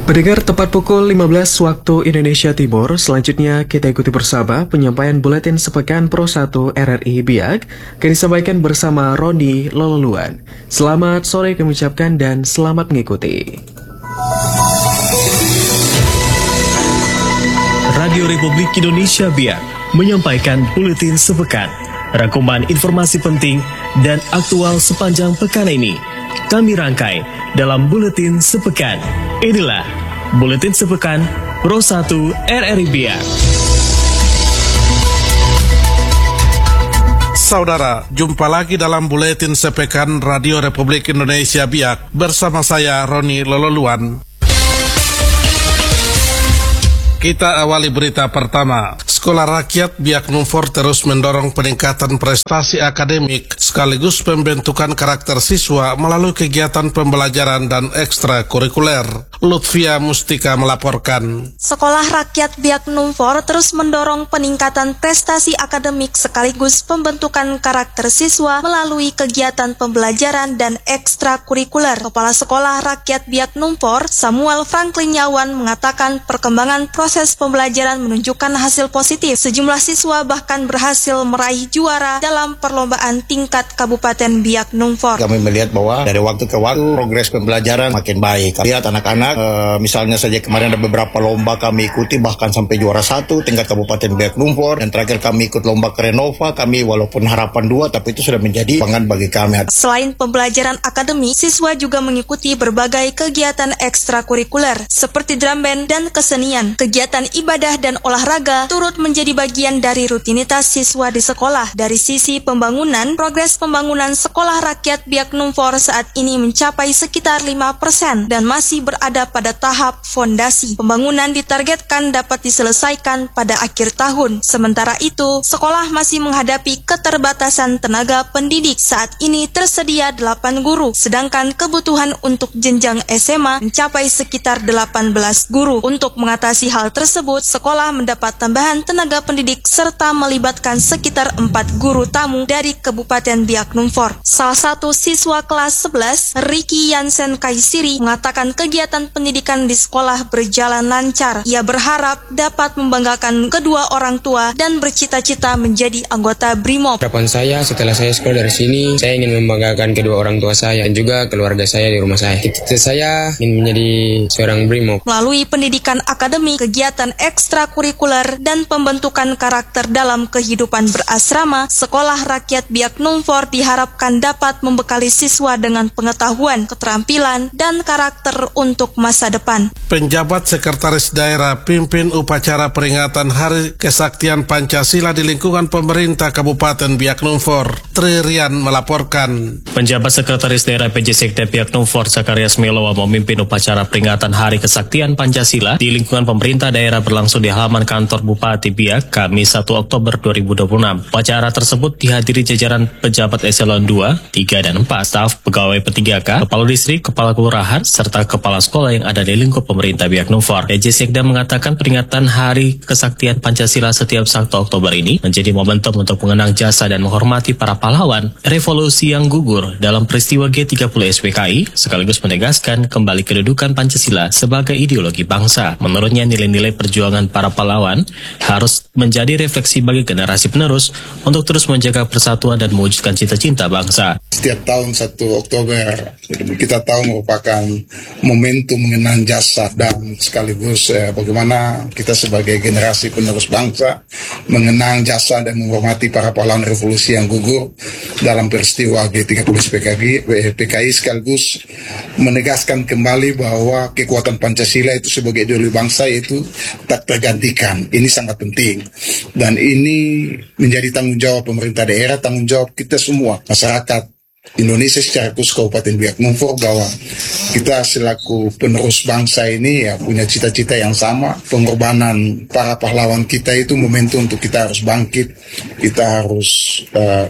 Pendengar, tepat pukul 15 waktu Indonesia Timur, selanjutnya kita ikuti bersama penyampaian Buletin Sepekan Pro 1 RRI Biak, yang disampaikan bersama Roni Lololuan. Selamat sore kami ucapkan dan selamat mengikuti. Radio Republik Indonesia Biak menyampaikan Buletin Sepekan, rangkuman informasi penting dan aktual sepanjang pekan ini. Kami rangkai dalam Buletin Sepekan. Inilah Buletin Sepekan Pro 1 RRI Biak. Saudara, jumpa lagi dalam Buletin Sepekan Radio Republik Indonesia Biak bersama saya Roni Lololuan. Kita awali berita pertama. Sekolah Rakyat Biak Numfor terus mendorong peningkatan prestasi akademik sekaligus pembentukan karakter siswa melalui kegiatan pembelajaran dan ekstrakurikuler. Lutfia Mustika melaporkan. Sekolah Rakyat Biak Numfor terus mendorong peningkatan prestasi akademik sekaligus pembentukan karakter siswa melalui kegiatan pembelajaran dan ekstrakurikuler. Kepala Sekolah Rakyat Biak Numfor, Samuel Franklin Yawan, mengatakan perkembangan proses pembelajaran menunjukkan hasil positif. Sejumlah siswa bahkan berhasil meraih juara dalam perlombaan tingkat Kabupaten Biak Numfor. Kami melihat bahwa dari waktu ke waktu progres pembelajaran makin baik. Lihat anak-anak, misalnya saja kemarin ada beberapa lomba kami ikuti bahkan sampai juara 1 tingkat Kabupaten Biak Numfor. Dan terakhir kami ikut lomba Kerenova, kami walaupun harapan 2 tapi itu sudah menjadi kebanggaan bagi kami. Selain pembelajaran akademik, siswa juga mengikuti berbagai kegiatan ekstrakurikuler seperti drum band dan kesenian. Kegiatan ibadah dan olahraga turut menjadi bagian dari rutinitas siswa di sekolah. Dari sisi pembangunan, progres pembangunan Sekolah Rakyat Biak Numfor saat ini mencapai sekitar 5% dan masih berada pada tahap fondasi. Pembangunan ditargetkan dapat diselesaikan pada akhir tahun. Sementara itu, sekolah masih menghadapi keterbatasan tenaga pendidik. Saat ini tersedia 8 guru, sedangkan kebutuhan untuk jenjang SMA mencapai sekitar 18 guru. Untuk mengatasi hal tersebut, sekolah mendapat tambahan tenaga pendidik serta melibatkan sekitar 4 guru tamu dari Kabupaten Biak Numfor. Salah satu siswa kelas 11, Ricky Yansen Kaisiri, mengatakan kegiatan pendidikan di sekolah berjalan lancar. Ia berharap dapat membanggakan kedua orang tua dan bercita-cita menjadi anggota BRIMOB. Harapan saya setelah saya sekolah dari sini, saya ingin membanggakan kedua orang tua saya dan juga keluarga saya di rumah saya. Cita-cita saya ingin menjadi seorang BRIMOB. Melalui pendidikan akademik, kegiatan ekstrakurikuler dan pembentukan karakter dalam kehidupan berasrama, Sekolah Rakyat Biak Numfor diharapkan dapat membekali siswa dengan pengetahuan, keterampilan, dan karakter untuk masa depan. Penjabat Sekretaris Daerah pimpin upacara peringatan Hari Kesaktian Pancasila di lingkungan pemerintah Kabupaten Biak Numfor. Tri Rian melaporkan. Penjabat Sekretaris Daerah PJ Sekda Biak Numfor, Zakarias Melowa, memimpin upacara peringatan Hari Kesaktian Pancasila di lingkungan pemerintah daerah berlangsung di halaman kantor Bupati Biak, Kamis 1 Oktober 2026. Upacara tersebut dihadiri jajaran pejabat eselon 2, 3, dan 4, staf pegawai P3K, kepala distrik, kepala kelurahan, serta kepala sekolah yang ada di lingkup pemerintah Biak Numfor. PJ Sekda mengatakan peringatan Hari Kesaktian Pancasila setiap 1 Oktober ini menjadi momentum untuk mengenang jasa dan menghormati para pahlawan revolusi yang gugur dalam peristiwa G30 SPKI, sekaligus menegaskan kembali kedudukan Pancasila sebagai ideologi bangsa. Menurutnya, nilai-nilai perjuangan para pahlawan harus menjadi refleksi bagi generasi penerus untuk terus menjaga persatuan dan mewujudkan cita-cita bangsa. Setiap tahun 1 Oktober kita tahu merupakan momentum mengenang jasa dan sekaligus bagaimana kita sebagai generasi penerus bangsa mengenang jasa dan menghormati para pahlawan revolusi yang gugur dalam peristiwa G30 PKI, sekaligus menegaskan kembali bahwa kekuatan Pancasila itu sebagai ideologi bangsa itu tak tergantikan. Ini sangat penting dan ini menjadi tanggung jawab pemerintah daerah, tanggung jawab kita semua, masyarakat Indonesia secara khusus Kabupaten Biak Numfor, bahwa kita selaku penerus bangsa ini ya punya cita-cita yang sama. Pengorbanan para pahlawan kita itu momentum untuk kita harus bangkit, kita harus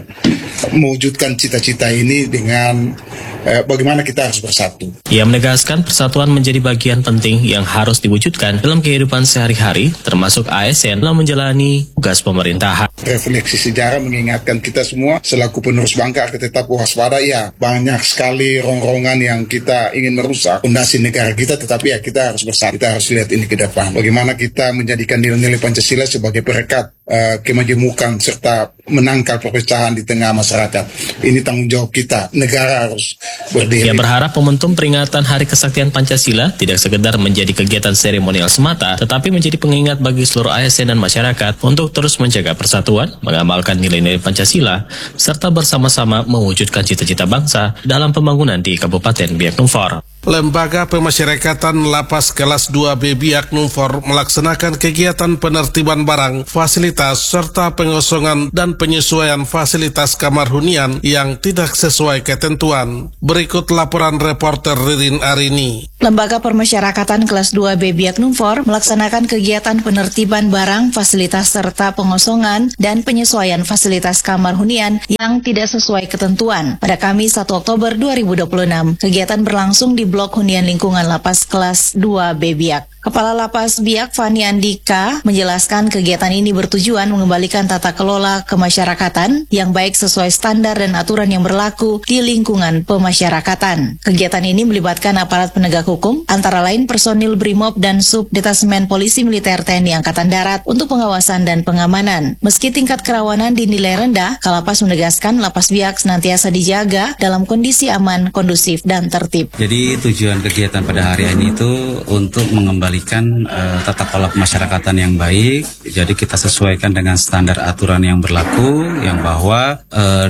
mewujudkan cita-cita ini dengan bagaimana kita harus bersatu. Ia menegaskan persatuan menjadi bagian penting yang harus diwujudkan dalam kehidupan sehari-hari, termasuk ASN dalam menjalani tugas pemerintahan. Refleksi sejarah mengingatkan kita semua selaku penerus bangsa agar tetap waspada waspada. Ya, banyak sekali rongrongan yang kita ingin merusak fondasi negara kita, tetapi ya kita harus bersatu. Kita harus lihat ini ke depan. Bagaimana kita menjadikan nilai-nilai Pancasila sebagai perekat kemajemukan serta menangkal perpecahan di tengah masyarakat. Ini tanggung jawab kita. Negara harus berdiri. Ia berharap momentum peringatan Hari Kesaktian Pancasila tidak sekedar menjadi kegiatan seremonial semata, tetapi menjadi pengingat bagi seluruh ASN dan masyarakat untuk terus menjaga persatuan, mengamalkan nilai-nilai Pancasila, serta bersama-sama mewujudkan cita-cita bangsa dalam pembangunan di Kabupaten Biak Numfor. Lembaga Pemasyarakatan Lapas Kelas 2B Biak Numfor melaksanakan kegiatan penertiban barang, fasilitas, serta pengosongan dan penyesuaian fasilitas kamar hunian yang tidak sesuai ketentuan. Berikut laporan reporter Ririn Arini. Lembaga Pemasyarakatan Kelas 2B Biak Numfor melaksanakan kegiatan penertiban barang, fasilitas, serta pengosongan dan penyesuaian fasilitas kamar hunian yang tidak sesuai ketentuan pada Kamis 1 Oktober 2026. Kegiatan berlangsung di Blok Hunian Lingkungan Lapas Kelas 2B Biak. Kepala Lapas Biak Fani Andika menjelaskan kegiatan ini bertujuan mengembalikan tata kelola kemasyarakatan yang baik sesuai standar dan aturan yang berlaku di lingkungan pemasyarakatan. Kegiatan ini melibatkan aparat penegak hukum, antara lain personil BRIMOB dan Subdetasemen Polisi Militer TNI Angkatan Darat untuk pengawasan dan pengamanan. Meski tingkat kerawanan dinilai rendah, Kalapas menegaskan Lapas Biak senantiasa dijaga dalam kondisi aman, kondusif, dan tertib. Jadi tujuan kegiatan pada hari ini itu untuk mengembalikan tata kelola pemasyarakatan yang baik. Jadi kita sesuaikan dengan standar aturan yang berlaku, yang bahwa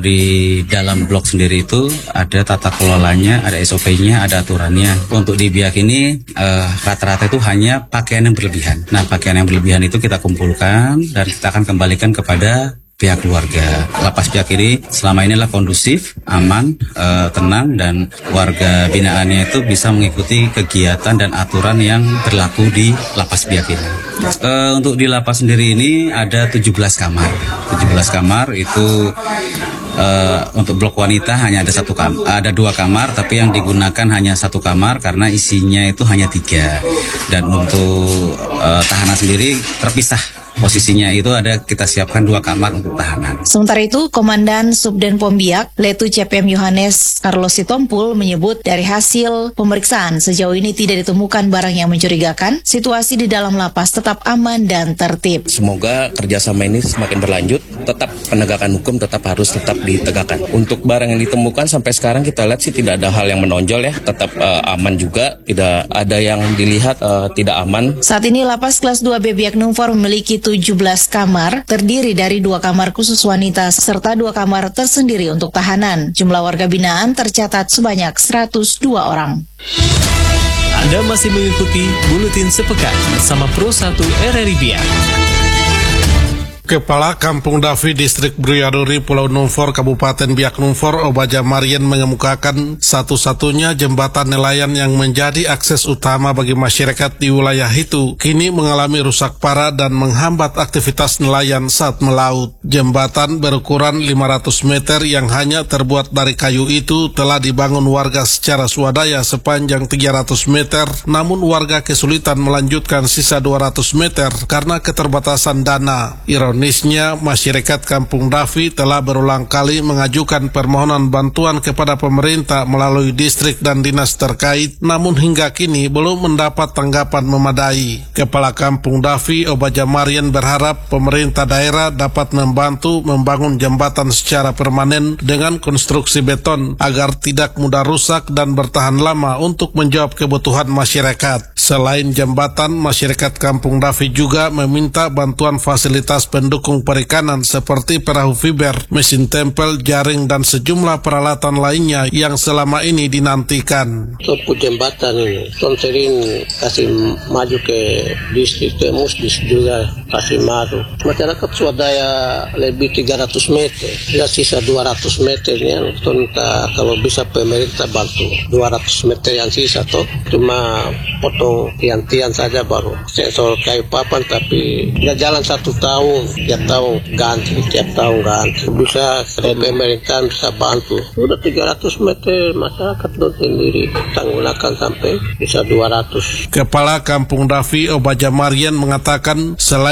di dalam blok sendiri itu ada tata kelolanya, ada SOP-nya, ada aturannya. Untuk di Biak ini rata-rata itu hanya pakaian yang berlebihan. Nah, pakaian yang berlebihan itu kita kumpulkan dan kita akan kembalikan kepada pihak keluarga. Lapas Biak ini selama inilah kondusif, aman, tenang, dan warga binaannya itu bisa mengikuti kegiatan dan aturan yang berlaku di Lapas Biak ini. Untuk di lapas sendiri ini ada 17 kamar. 17 kamar itu untuk blok wanita hanya ada ada 2 kamar, tapi yang digunakan hanya 1 kamar karena isinya itu hanya 3. Dan untuk tahanan sendiri terpisah. Posisinya itu ada kita siapkan 2 kamar untuk tahanan. Sementara itu, Komandan Subden Pom Biak, Letu CPM Yohanes Carlos Sitompul menyebut dari hasil pemeriksaan sejauh ini tidak ditemukan barang yang mencurigakan, situasi di dalam lapas tetap aman dan tertib. Semoga kerjasama ini semakin berlanjut, tetap penegakan hukum tetap ditegakkan. Untuk barang yang ditemukan sampai sekarang kita lihat sih tidak ada hal yang menonjol ya, tetap aman juga, tidak ada yang dilihat tidak aman. Saat ini Lapas Kelas 2B Biak Numfor memiliki 17 kamar, terdiri dari 2 kamar khusus wanita serta 2 kamar tersendiri untuk tahanan. Jumlah warga binaan tercatat sebanyak 102 orang. Anda masih mengikuti Buletin Sepekan bersama Pro 1 RRI Biak. Kepala Kampung Davi Distrik Bruyaduri Pulau Numfor Kabupaten Biak Numfor Obaja Marian mengemukakan satu-satunya jembatan nelayan yang menjadi akses utama bagi masyarakat di wilayah itu kini mengalami rusak parah dan menghambat aktivitas nelayan saat melaut. Jembatan berukuran 500 meter yang hanya terbuat dari kayu itu telah dibangun warga secara swadaya sepanjang 300 meter, namun warga kesulitan melanjutkan sisa 200 meter karena keterbatasan dana. Ironisnya, masyarakat Kampung Davi telah berulang kali mengajukan permohonan bantuan kepada pemerintah melalui distrik dan dinas terkait, namun hingga kini belum mendapat tanggapan memadai. Kepala Kampung Davi, Obaja Marian, berharap pemerintah daerah dapat membantu membangun jembatan secara permanen dengan konstruksi beton agar tidak mudah rusak dan bertahan lama untuk menjawab kebutuhan masyarakat. Selain jembatan, masyarakat Kampung Davi juga meminta bantuan fasilitas pendukung perikanan seperti perahu fiber, mesin tempel, jaring, dan sejumlah peralatan lainnya yang selama ini dinantikan. Untuk jembatan ini, Tom sering kasih maju ke distrik, ke Musdis juga kasih maju. Masyarakat swadaya lebih 300 meter, ya sisa 200 meternya, minta kalau bisa pemerintah bantu. 200 meter yang sisa tuh cuma potong tiang-tiang saja baru sensor kayu papan, tapi nggak jalan 1 tahun, tiap tahun ganti. Bisa pemerintah bisa bantu. Sudah 300 meter masyarakat sendiri tanggunakan sampai bisa 200. Kepala Kampung Davi Obaja Marian mengatakan selain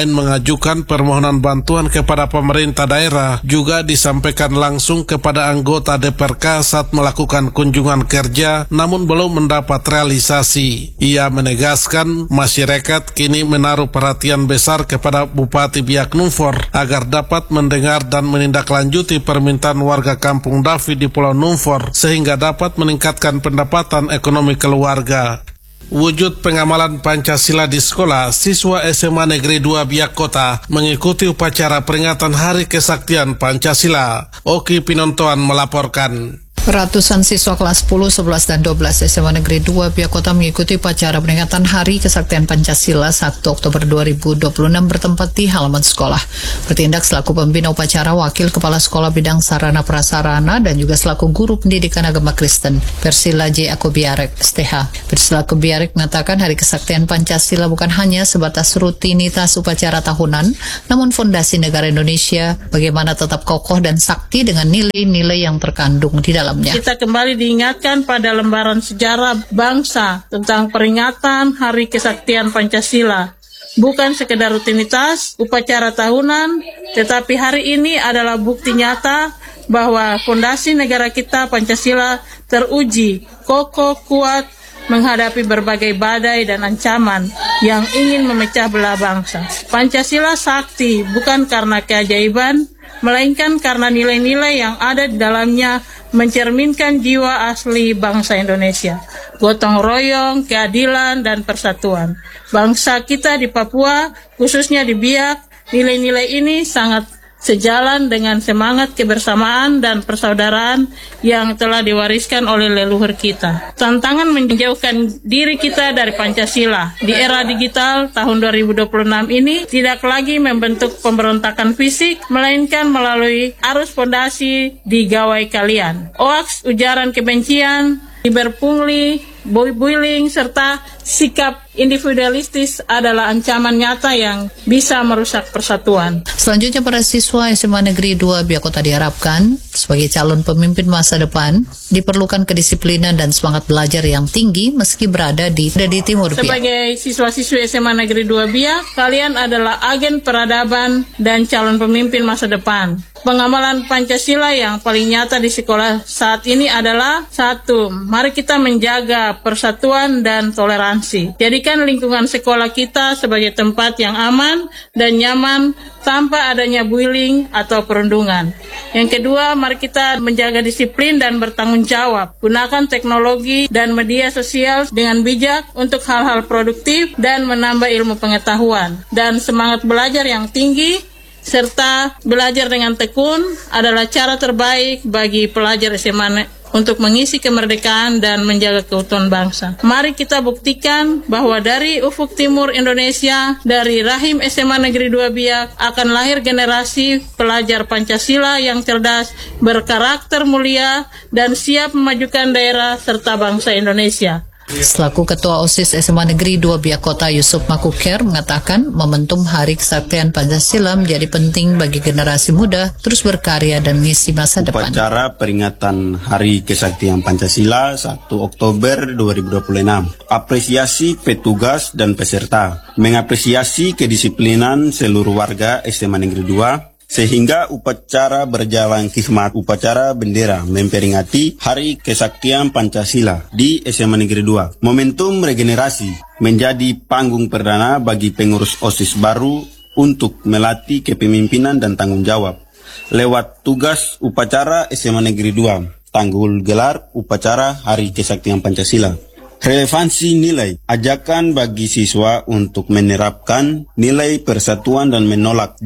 selain mengajukan permohonan bantuan kepada pemerintah daerah, juga disampaikan langsung kepada anggota DPRK saat melakukan kunjungan kerja, namun belum mendapat realisasi. Ia menegaskan masyarakat kini menaruh perhatian besar kepada Bupati Biak Numfor agar dapat mendengar dan menindaklanjuti permintaan warga Kampung Davi di Pulau Numfor sehingga dapat meningkatkan pendapatan ekonomi keluarga. Wujud pengamalan Pancasila di sekolah, siswa SMA Negeri 2 Biak Kota mengikuti upacara peringatan Hari Kesaktian Pancasila. Oki Pinontoan melaporkan. Ratusan siswa kelas 10, 11, dan 12 SMA Negeri 2 Biak Kota mengikuti upacara peringatan Hari Kesaktian Pancasila 1 Oktober 2026 bertempat di halaman sekolah. Bertindak selaku pembina upacara Wakil Kepala Sekolah Bidang Sarana Prasarana dan juga selaku Guru Pendidikan Agama Kristen, Persila J. Akobiarek, STH. Persila Akobiarek mengatakan Hari Kesaktian Pancasila bukan hanya sebatas rutinitas upacara tahunan, namun fondasi negara Indonesia bagaimana tetap kokoh dan sakti dengan nilai-nilai yang terkandung di dalam. Kita kembali diingatkan pada lembaran sejarah bangsa tentang peringatan Hari Kesaktian Pancasila. Bukan sekedar rutinitas, upacara tahunan, tetapi hari ini adalah bukti nyata bahwa fondasi negara kita Pancasila teruji, kokoh, kuat, menghadapi berbagai badai dan ancaman yang ingin memecah belah bangsa. Pancasila sakti bukan karena keajaiban, melainkan karena nilai-nilai yang ada di dalamnya mencerminkan jiwa asli bangsa Indonesia, gotong royong, keadilan, dan persatuan. Bangsa kita di Papua, khususnya di Biak, nilai-nilai ini sangat sejalan dengan semangat kebersamaan dan persaudaraan yang telah diwariskan oleh leluhur kita. Tantangan menjauhkan diri kita dari Pancasila di era digital tahun 2026 ini tidak lagi membentuk pemberontakan fisik, melainkan melalui arus fondasi di gawai kalian. Hoaks, ujaran kebencian, cyberpungli, bullying, serta sikap individualistis adalah ancaman nyata yang bisa merusak persatuan. Selanjutnya, para siswa SMA Negeri 2 Biak Kota diharapkan sebagai calon pemimpin masa depan diperlukan kedisiplinan dan semangat belajar yang tinggi meski berada di Timur Biak. Sebagai siswa-siswi SMA Negeri 2 Biak, kalian adalah agen peradaban dan calon pemimpin masa depan. Pengamalan Pancasila yang paling nyata di sekolah saat ini adalah 1. Mari kita menjaga persatuan dan toleransi. Jadikan lingkungan sekolah kita sebagai tempat yang aman dan nyaman tanpa adanya bullying atau perundungan. Yang kedua, mari kita menjaga disiplin dan bertanggung jawab. Gunakan teknologi dan media sosial dengan bijak untuk hal-hal produktif dan menambah ilmu pengetahuan. Dan semangat belajar yang tinggi serta belajar dengan tekun adalah cara terbaik bagi pelajar SMA untuk mengisi kemerdekaan dan menjaga keutuhan bangsa. Mari kita buktikan bahwa dari ufuk timur Indonesia, dari rahim SMA Negeri 2 Biak, akan lahir generasi pelajar Pancasila yang cerdas, berkarakter mulia, dan siap memajukan daerah serta bangsa Indonesia. Selaku Ketua OSIS SMA Negeri 2 Biak Kota, Yusuf Makuker mengatakan momentum Hari Kesaktian Pancasila menjadi penting bagi generasi muda terus berkarya dan mengisi masa depan. Upacara peringatan Hari Kesaktian Pancasila 1 Oktober 2026. Apresiasi petugas dan peserta. Mengapresiasi kedisiplinan seluruh warga SMA Negeri 2 sehingga upacara berjalan khidmat upacara bendera memperingati Hari Kesaktian Pancasila di SMA Negeri 2. Momentum regenerasi menjadi panggung perdana bagi pengurus OSIS baru untuk melatih kepemimpinan dan tanggung jawab. Lewat tugas upacara SMA Negeri 2, tanggul gelar upacara Hari Kesaktian Pancasila. Relevansi nilai, ajakan bagi siswa untuk menerapkan nilai persatuan dan menolak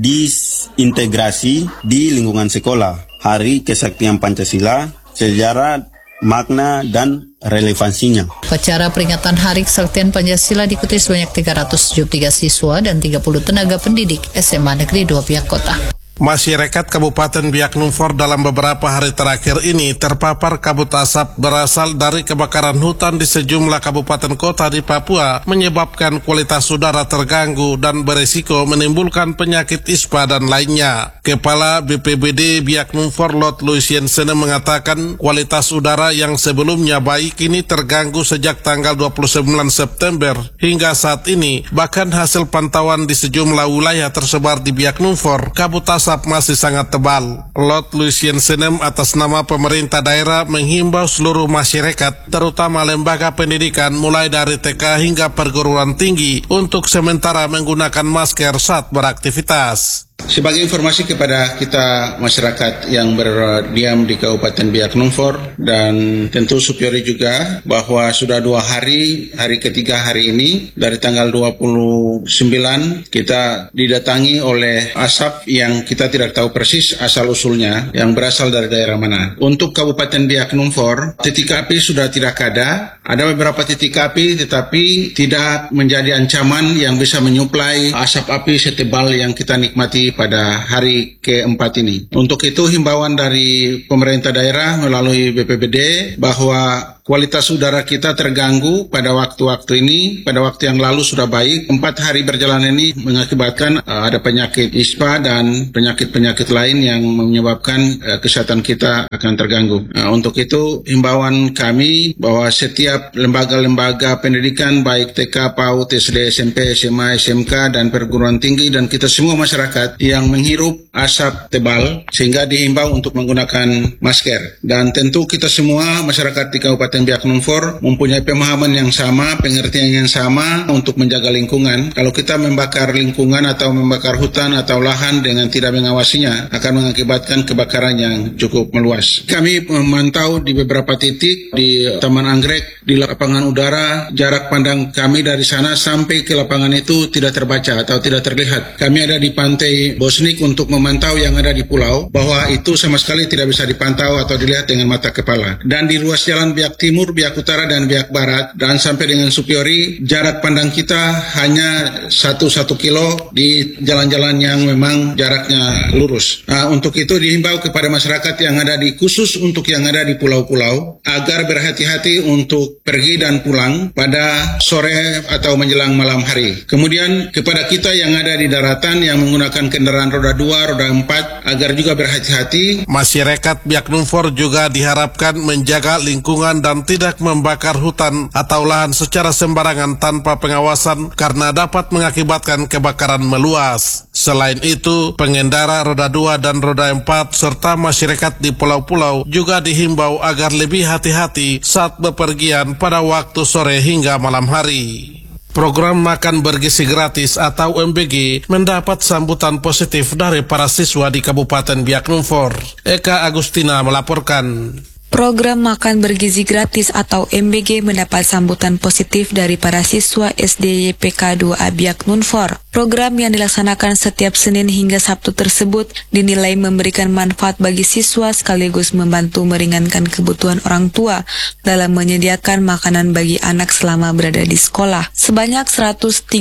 disintegrasi di lingkungan sekolah. Hari Kesaktian Pancasila, sejarah, makna, dan relevansinya. Upacara peringatan Hari Kesaktian Pancasila diikuti sebanyak 373 siswa dan 30 tenaga pendidik SMA Negeri 2 Biak Kota. Masyarakat Kabupaten Biak Numfor dalam beberapa hari terakhir ini terpapar kabut asap berasal dari kebakaran hutan di sejumlah kabupaten kota di Papua, menyebabkan kualitas udara terganggu dan beresiko menimbulkan penyakit ispa dan lainnya. Kepala BPBD Biak Numfor Lot Lucien Sene mengatakan kualitas udara yang sebelumnya baik ini terganggu sejak tanggal 29 September hingga saat ini. Bahkan hasil pantauan di sejumlah wilayah tersebar di Biak Numfor, kabut asap masih sangat tebal. Lot Lucien Senem atas nama pemerintah daerah menghimbau seluruh masyarakat, terutama lembaga pendidikan mulai dari TK hingga perguruan tinggi, untuk sementara menggunakan masker saat beraktivitas. Sebagai informasi kepada kita masyarakat yang berdiam di Kabupaten Biak Numfor dan tentu Supiori juga, bahwa sudah 2 hari, hari ketiga hari ini dari tanggal 29 kita didatangi oleh asap yang kita tidak tahu persis asal usulnya yang berasal dari daerah mana. Untuk Kabupaten Biak Numfor, titik api sudah tidak ada beberapa titik api tetapi tidak menjadi ancaman yang bisa menyuplai asap api setebal yang kita nikmati pada hari keempat ini. Untuk itu himbauan dari pemerintah daerah melalui BPBD bahwa kualitas udara kita terganggu pada waktu-waktu ini. Pada waktu yang lalu sudah baik. 4 hari berjalan ini mengakibatkan ada penyakit ispa dan penyakit-penyakit lain yang menyebabkan kesehatan kita akan terganggu. Untuk itu himbauan kami bahwa setiap lembaga-lembaga pendidikan baik TK, PAUD, SD, SMP, SMA, SMK dan perguruan tinggi dan kita semua masyarakat yang menghirup asap tebal sehingga dihimbau untuk menggunakan masker. Dan tentu kita semua masyarakat di Kabupaten Biak Numfor mempunyai pemahaman yang sama, pengertian yang sama untuk menjaga lingkungan. Kalau kita membakar lingkungan atau membakar hutan atau lahan dengan tidak mengawasinya akan mengakibatkan kebakaran yang cukup meluas. Kami memantau di beberapa titik di Taman Anggrek, di lapangan udara, jarak pandang kami dari sana sampai ke lapangan itu tidak terbaca atau tidak terlihat. Kami ada di pantai Bosnik untuk memantau yang ada di pulau, bahwa itu sama sekali tidak bisa dipantau atau dilihat dengan mata kepala. Dan di ruas jalan Biak Timur, Biak Utara, dan Biak Barat, dan sampai dengan Supiori, jarak pandang kita hanya 1 kilo di jalan-jalan yang memang jaraknya lurus. Untuk itu dihimbau kepada masyarakat yang ada di, khusus untuk yang ada di pulau-pulau, agar berhati-hati untuk pergi dan pulang pada sore atau menjelang malam hari. Kemudian kepada kita yang ada di daratan yang menggunakan kendaraan roda 2, roda 4, agar juga berhati-hati. Masyarakat Biak Numfor juga diharapkan menjaga lingkungan dan tidak membakar hutan atau lahan secara sembarangan tanpa pengawasan karena dapat mengakibatkan kebakaran meluas. Selain itu, pengendara roda 2 dan roda 4 serta masyarakat di pulau-pulau juga dihimbau agar lebih hati-hati saat bepergian pada waktu sore hingga malam hari. Program makan bergizi gratis atau MBG mendapat sambutan positif dari para siswa di Kabupaten Biak Numfor. Eka Agustina melaporkan. Program makan bergizi gratis atau MBG mendapat sambutan positif dari para siswa SD YPK 2A Biak Numfor. Program yang dilaksanakan setiap Senin hingga Sabtu tersebut dinilai memberikan manfaat bagi siswa sekaligus membantu meringankan kebutuhan orang tua dalam menyediakan makanan bagi anak selama berada di sekolah. Sebanyak 137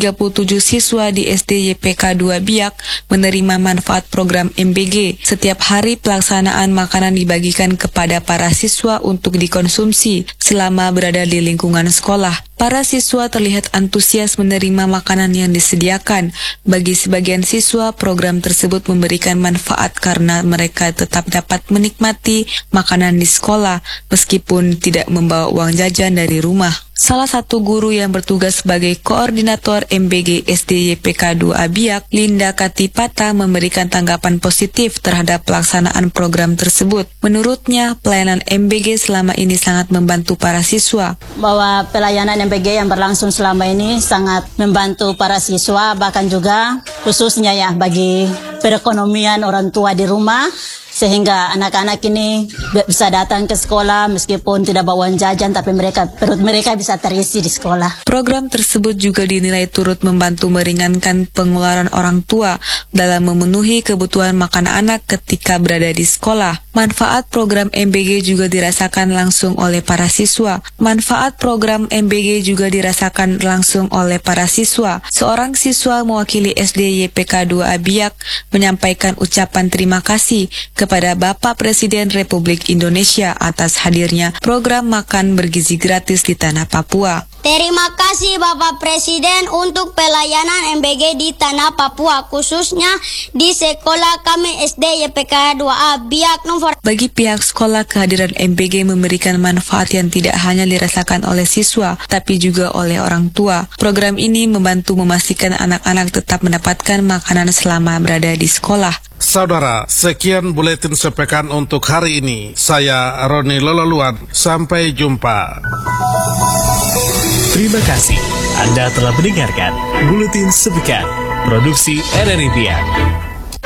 siswa di SD YPK 2 Biak menerima manfaat program MBG. Setiap hari pelaksanaan makanan dibagikan kepada para siswa untuk dikonsumsi selama berada di lingkungan sekolah. Para siswa terlihat antusias menerima makanan yang disediakan. Bagi sebagian siswa, program tersebut memberikan manfaat karena mereka tetap dapat menikmati makanan di sekolah meskipun tidak membawa uang jajan dari rumah. Salah satu guru yang bertugas sebagai koordinator MBG SD YPK 2A Biak, Linda Katipata, memberikan tanggapan positif terhadap pelaksanaan program tersebut. Menurutnya, pelayanan MBG selama ini sangat membantu para siswa. Bahwa pelayanan MBG yang berlangsung selama ini sangat membantu para siswa, bahkan juga khususnya ya bagi perekonomian orang tua di rumah, sehingga anak-anak ini bisa datang ke sekolah meskipun tidak bawa jajan, tapi perut mereka bisa terisi di sekolah. Program tersebut juga dinilai turut membantu meringankan pengeluaran orang tua dalam memenuhi kebutuhan makan anak ketika berada di sekolah. Manfaat program MBG juga dirasakan langsung oleh para siswa. Seorang siswa mewakili SD YPK 2A Biak menyampaikan ucapan terima kasih kepada Bapak Presiden Republik Indonesia atas hadirnya program makan bergizi gratis di tanah Papua. Terima kasih Bapak Presiden untuk pelayanan MBG di tanah Papua, khususnya di sekolah kami SD YPK 2A Biak Numfor. Bagi pihak sekolah, kehadiran MBG memberikan manfaat yang tidak hanya dirasakan oleh siswa, tapi juga oleh orang tua. Program ini membantu memastikan anak-anak tetap mendapatkan makanan selama berada di sekolah. Saudara, sekian buletin sepekan untuk hari ini. Saya Roni Lololuan, sampai jumpa. Terima kasih Anda telah mendengarkan Buletin Sepekan Produksi RRI Biak.